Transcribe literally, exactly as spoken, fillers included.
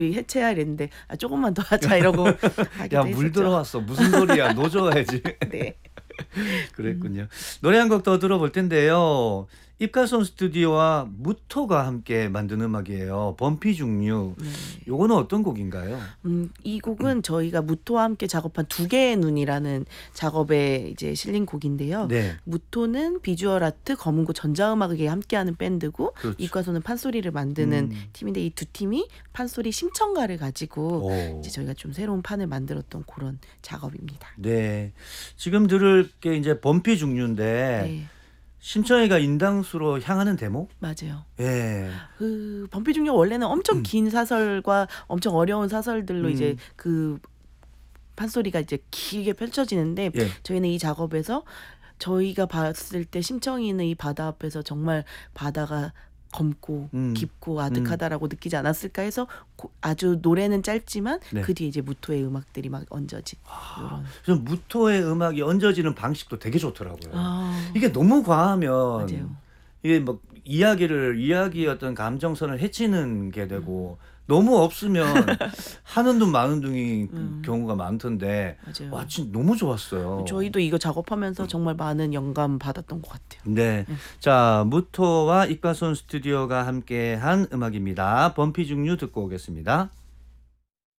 해체해야 이랬는데 아 조금만 더 하자 이러고 하기도 야, 했었죠. 물 들어왔어. 무슨 소리야. 넣어줘야지. 네. 그랬군요. 노래 한 곡 더 들어볼 텐데요. 입가손 스튜디오와 무토가 함께 만든 음악이에요. 범피중류. 네. 요거는 어떤 곡인가요? 음, 이 곡은 저희가 무토와 함께 작업한 두 개의 눈이라는 작업에 이제 실린 곡인데요. 네. 무토는 비주얼 아트, 검은고 전자음악에 함께하는 밴드고 그렇죠. 입가손은 판소리를 만드는 음. 팀인데 이 두 팀이 판소리 심청가를 가지고 오. 이제 저희가 좀 새로운 판을 만들었던 그런 작업입니다. 네. 지금 들을 게 이제 범피중류인데 네, 심청이가 인당수로 향하는 대목? 맞아요. 예. 그 범피중류 원래는 엄청 음. 긴 사설과 엄청 어려운 사설들로 음. 이제 그 판소리가 이제 길게 펼쳐지는데 예. 저희는 이 작업에서 저희가 봤을 때 심청이는 이 바다 앞에서 정말 바다가 검고 음. 깊고 아득하다라고 느끼지 않았을까 해서 고, 아주 노래는 짧지만 네. 그 뒤에 이제 무토의 음악들이 막 얹어진 이런. 그래서 무토의 음악이 얹어지는 방식도 되게 좋더라고요. 아, 이게 너무 과하면 맞아요. 이게 뭐 이야기를 이야기의 어떤 감정선을 해치는 게 되고 너무 없으면 하는 둥 마는 둥이 음. 경우가 많던데 맞아요. 와 진짜 너무 좋았어요. 저희도 이거 작업하면서 정말 많은 영감 받았던 것 같아요. 네. 자, 무토와 입가손 스튜디오가 함께한 음악입니다. 범피중류 듣고 오겠습니다.